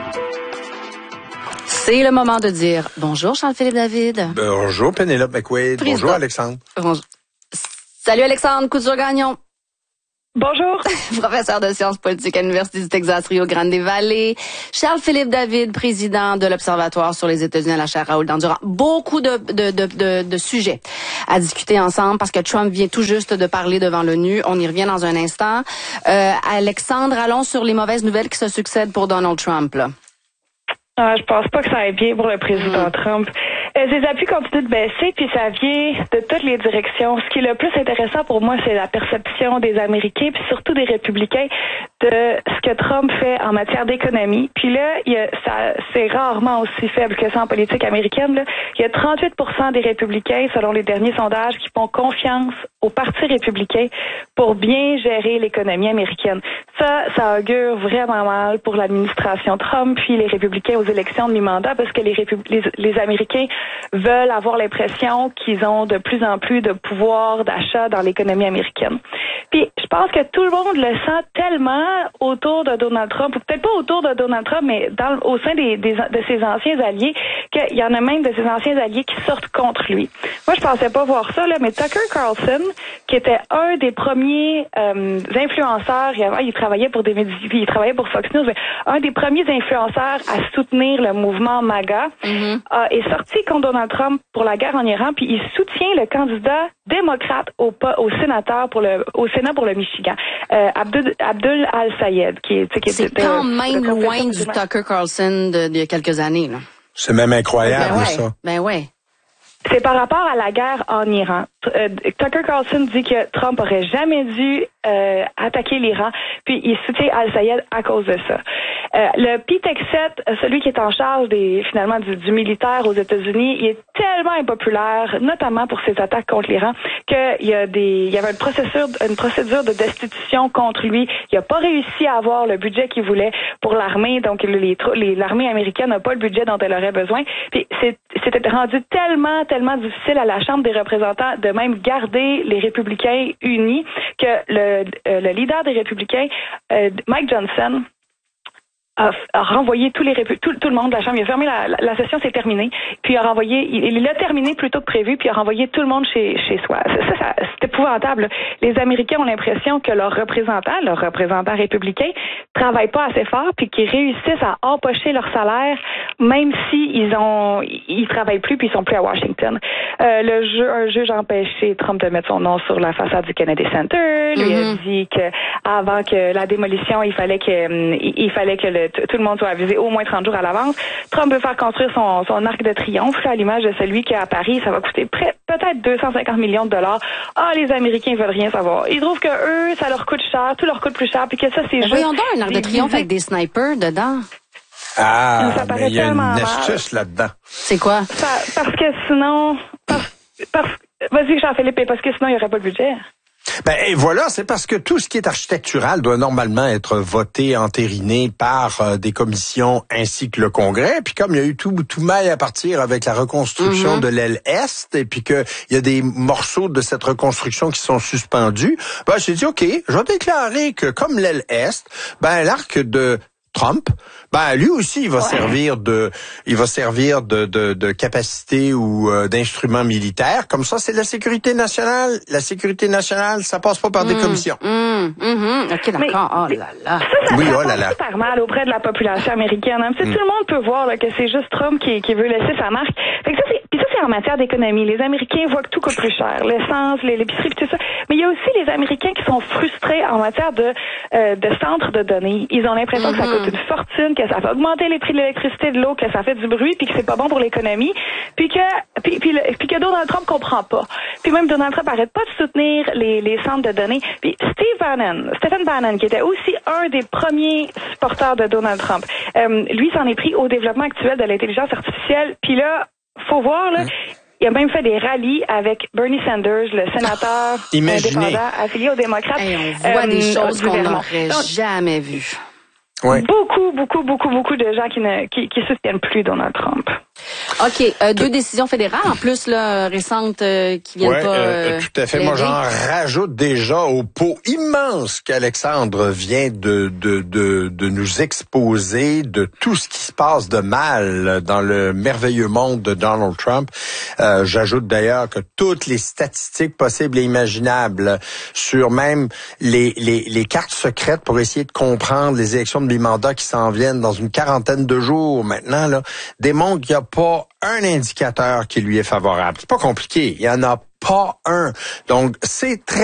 C'est le moment de dire bonjour Charles-Philippe David. Bonjour Pénélope McQuaid. Président. Bonjour Alexandre. Bonjour. Salut Alexandre Couture-Gagnon. Bonjour. Professeur de sciences politiques à l'Université du Texas Rio Grande Valley. Charles-Philippe David, président de l'Observatoire sur les États-Unis à la chaire Raoul Dandurand. Beaucoup de sujets à discuter ensemble parce que Trump vient tout juste de parler devant l'ONU. On y revient dans un instant. Alexandre, allons sur les mauvaises nouvelles qui se succèdent pour Donald Trump, là. Je pense pas que ça aille bien pour le président Trump. Ses appuis continuent de baisser, puis ça vient de toutes les directions. Ce qui est le plus intéressant pour moi, c'est la perception des Américains, puis surtout des républicains, de ce que Trump fait en matière d'économie. Puis là, c'est rarement aussi faible que ça en politique américaine. Là. Il y a 38% des républicains, selon les derniers sondages, qui font confiance au Parti républicain pour bien gérer l'économie américaine. Ça augure vraiment mal pour l'administration Trump, puis les républicains aux élections de mi-mandat, parce que les Américains veulent avoir l'impression qu'ils ont de plus en plus de pouvoir d'achat dans l'économie américaine. Puis, je pense que tout le monde le sent tellement autour de Donald Trump, ou peut-être pas autour de Donald Trump, mais au sein de ses anciens alliés, qu'il y en a même de ses anciens alliés qui sortent contre lui. Moi, je pensais pas voir ça, là, mais Tucker Carlson, qui était un des premiers influenceurs, il travaillait pour des médias, il travaillait pour Fox News, mais un des premiers influenceurs à soutenir le mouvement MAGA, est sorti contre Donald Trump pour la guerre en Iran, puis il soutient le candidat démocrate au Sénat pour le Michigan, Abdul Al-Sayed, c'est quand même loin du Tucker Carlson d'il y a quelques années, là. C'est même incroyable, ça. Ben ouais. C'est par rapport à la guerre en Iran. Tucker Carlson dit que Trump aurait jamais dû attaquer l'Iran, puis il soutient Al-Sayed à cause de ça. Le Pete Hegseth, celui qui est en charge finalement du militaire aux États-Unis, il est tellement impopulaire, notamment pour ses attaques contre l'Iran, qu'il y avait une procédure de destitution contre lui. Il n'a pas réussi à avoir le budget qu'il voulait pour l'armée, donc l'armée américaine n'a pas le budget dont elle aurait besoin. Puis c'était rendu tellement difficile à la Chambre des représentants de même garder les républicains unis que le leader des républicains, Mike Johnson, a renvoyé tout le monde de la Chambre. Il a fermé la session, c'est terminé. Puis il a renvoyé, il l'a terminé plus tôt que prévu, puis il a renvoyé tout le monde chez soi. Ça c'est épouvantable. Les Américains ont l'impression que leurs représentants républicains, travaillent pas assez fort, puis qu'ils réussissent à empocher leur salaire, même si ils travaillent plus, puis ils sont plus à Washington. Un juge a empêché Trump de mettre son nom sur la façade du Kennedy Center. Lui a dit que avant que la démolition, il fallait que tout le monde soit avisé au moins 30 jours à l'avance. Trump veut faire construire son arc de triomphe, à l'image de celui qui est à Paris. Ça va coûter peut-être 250 millions de dollars. Les Américains veulent rien savoir. Ils trouvent que eux, ça leur coûte cher, tout leur coûte plus cher, puis que ça, c'est juste... Voyons donc un arc de triomphe avec des snipers dedans. Mais il y a une astuce là-dedans. C'est quoi? Parce que sinon... Vas-y, Jean-Philippe, parce que sinon, il n'y aurait pas de budget. Et voilà, c'est parce que tout ce qui est architectural doit normalement être voté, entériné par des commissions ainsi que le Congrès. Puis comme il y a eu tout maille à partir avec la reconstruction de l'aile Est, et puis qu'il y a des morceaux de cette reconstruction qui sont suspendus, j'ai dit, OK, je vais déclarer que comme l'aile Est, l'arc de Trump, lui aussi, il va servir de capacité ou d'instrument militaire. Comme ça, c'est la sécurité nationale. La sécurité nationale, ça passe pas par des commissions. OK, d'accord. Oh là là. Ça passe super mal auprès de la population américaine. Tout le monde peut voir là, que c'est juste Trump qui veut laisser sa marque. Fait que ça, c'est en matière d'économie. Les Américains voient que tout coûte plus cher. L'essence, l'épicerie, tout ça. Mais il y a aussi les Américains qui sont frustrés en matière de centres de données. Ils ont l'impression que ça coûte une fortune, que ça fait augmenter les prix de l'électricité, de l'eau, que ça fait du bruit, puis que c'est pas bon pour l'économie, puis que Donald Trump comprend pas. Puis même Donald Trump arrête pas de soutenir les centres de données. Puis Stephen Bannon, qui était aussi un des premiers supporters de Donald Trump, lui s'en est pris au développement actuel de l'intelligence artificielle. Puis là, faut voir là. Il a même fait des rallyes avec Bernie Sanders, le sénateur indépendant affilié aux démocrates. On voit des choses qu'on n'aurait jamais vues. Ouais. Beaucoup de gens qui soutiennent plus Donald Trump. OK. Deux décisions fédérales, en plus, là, récentes, qui viennent pas... tout à fait. Moi, j'en rajoute déjà au pot immense qu'Alexandre vient de nous exposer de tout ce qui se passe de mal dans le merveilleux monde de Donald Trump. J'ajoute d'ailleurs que toutes les statistiques possibles et imaginables sur même les cartes secrètes pour essayer de comprendre les élections de mi-mandat qui s'en viennent dans une quarantaine de jours maintenant, là, démontrent qu'il n'y a pas un indicateur qui lui est favorable. C'est pas compliqué. Il y en a pas un. Donc, c'est très